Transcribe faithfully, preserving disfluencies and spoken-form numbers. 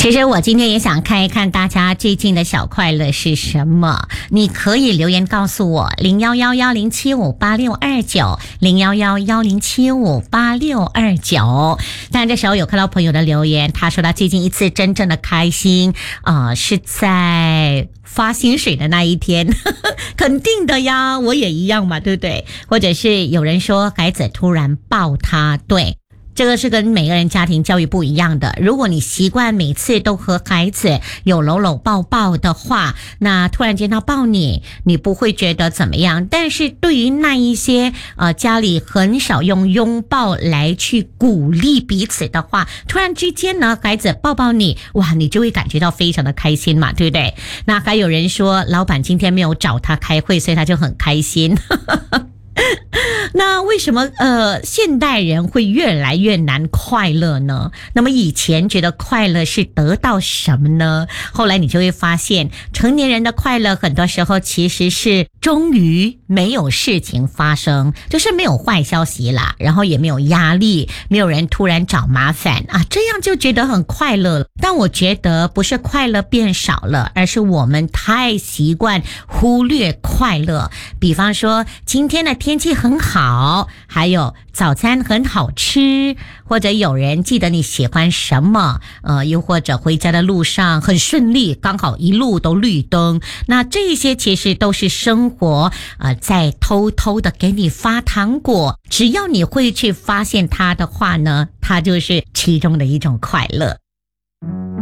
其实我今天也想看一看大家最近的小快乐是什么，你可以留言告诉我零一一一零七五八六二九 零一一一零七五八六二九。但这时候有看到朋友的留言，他说他最近一次真正的开心呃，是在发薪水的那一天肯定的呀，我也一样嘛，对不对？或者是有人说孩子突然抱他，对，这个是跟每个人家庭教育不一样的。如果你习惯每次都和孩子有搂搂抱抱的话，那突然间他抱你，你不会觉得怎么样。但是对于那一些呃家里很少用拥抱来去鼓励彼此的话，突然之间呢孩子抱抱你，哇，你就会感觉到非常的开心嘛，对不对？那还有人说老板今天没有找他开会，所以他就很开心那为什么呃现代人会越来越难快乐呢？那么以前觉得快乐是得到什么呢？后来你就会发现，成年人的快乐很多时候其实是终于没有事情发生，就是没有坏消息啦，然后也没有压力，没有人突然找麻烦啊，这样就觉得很快乐了。但我觉得不是快乐变少了，而是我们太习惯忽略快乐。比方说今天的天气很好，还有早餐很好吃，或者有人记得你喜欢什么，呃，又或者回家的路上很顺利，刚好一路都绿灯。那这些其实都是生活呃在偷偷的给你发糖果，只要你会去发现它的话呢，它就是其中的一种快乐。